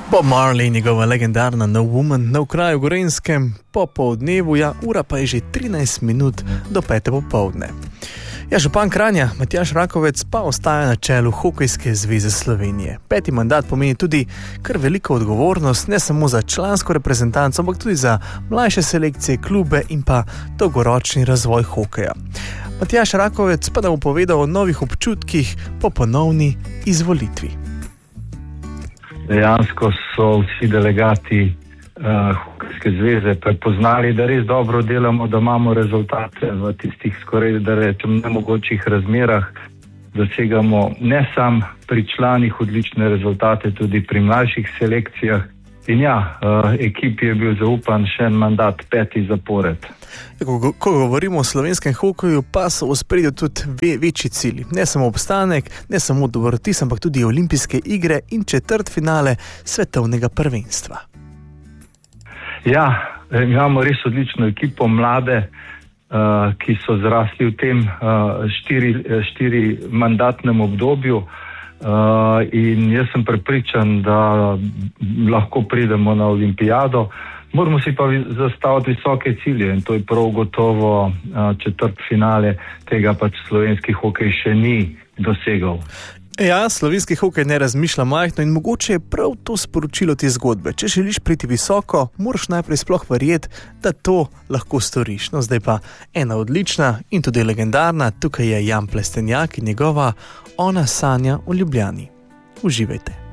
Bob Marley, njegova legendarna No Woman na kraju Gorenjskem, popoldnevu, ura pa je že 13 minut do 5. popoldne. Župan Kranja, Matjaž Rakovec, pa ostaja na čelu Hokejske zveze Slovenije. 5. mandat pomeni tudi kar veliko odgovornost, ne samo za člansko reprezentanco, ampak tudi za mlajše selekcije, klube in pa dolgoročni razvoj hokeja. Matjaž Rakovec pa nam bo povedal o novih občutkih po ponovni izvolitvi. Dejansko so vsi delegati Hokejske zveze prepoznali, da res dobro delamo, da imamo rezultate v tistih skoraj, da rečem, nemogočih razmerah. Dosegamo ne sam pri članih odlične rezultate, tudi pri mlajših selekcijah. In ekipi je bil zaupan še en mandat, 5. zapored. Ko govorimo o slovenskem hokeju, pa so v ospredju tudi večji cilji. Ne samo obstanek, ne samo dober vtis, ampak tudi olimpijske igre in četrtfinale svetovnega prvenstva. Imamo res odlično ekipo, mlade, ki so zrasli v tem 4 mandatnem obdobju. In jaz sem prepričan, da lahko pridemo na olimpijado. Moramo si pa zastaviti visoke cilje in to je prav gotovo četrtfinale, tega pač slovenski hokej še ni dosegal. Slovenski hokej ne razmišlja majhno in mogoče je prav to sporočilo te zgodbe. Če želiš priti visoko, moraš najprej sploh verjeti, da to lahko storiš. No, zdaj pa ena odlična in tudi legendarna, tukaj je Jan Plestenjak in njegova Ona sanja o Ljubljani. Uživajte.